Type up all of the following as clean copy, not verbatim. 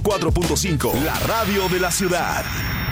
4.5, la radio de la ciudad.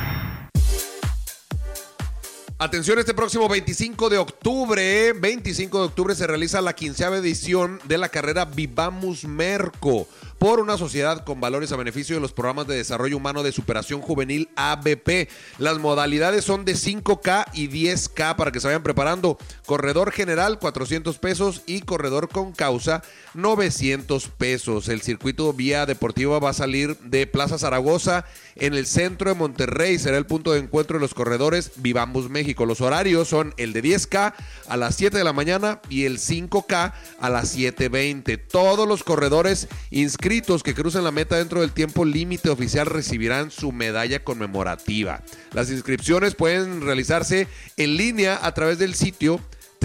Atención, este próximo 25 de octubre se realiza la 15ª edición de la carrera Vivamos Merco, por una sociedad con valores a beneficio de los programas de desarrollo humano de superación juvenil ABP. Las modalidades son de 5K y 10K para que se vayan preparando. Corredor general, 400 pesos y corredor con causa, 900 pesos. El circuito vía deportiva va a salir de Plaza Zaragoza en el centro de Monterrey. Será el punto de encuentro de los corredores Vivamos México. Los horarios son el de 10K a las 7 de la mañana y el 5K a las 7:20. Todos los corredores inscritos que crucen la meta dentro del tiempo límite oficial recibirán su medalla conmemorativa. Las inscripciones pueden realizarse en línea a través del sitio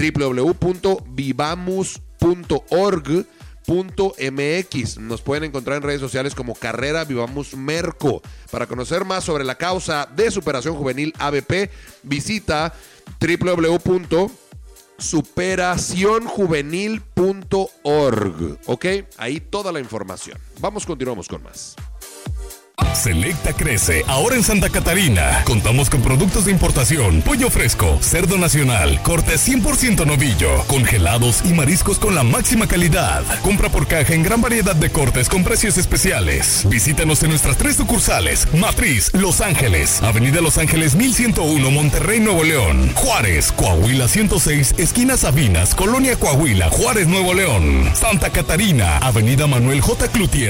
www.vivamos.org.mx. Nos pueden encontrar en redes sociales como Carrera Vivamos Merco. Para conocer más sobre la causa de superación juvenil ABP, visita www.superacionjuvenil.org. ¿Ok? Ahí toda la información. Continuamos con más. Selecta crece ahora en Santa Catarina. Contamos con productos de importación, pollo fresco, cerdo nacional, corte 100% novillo, congelados y mariscos con la máxima calidad. Compra por caja en gran variedad de cortes con precios especiales. Visítanos en nuestras 3 sucursales: Matriz, Los Ángeles, Avenida Los Ángeles 1101, Monterrey, Nuevo León; Juárez, Coahuila 106, esquina Sabinas, Colonia Coahuila, Juárez, Nuevo León; Santa Catarina, Avenida Manuel J. Cloutier,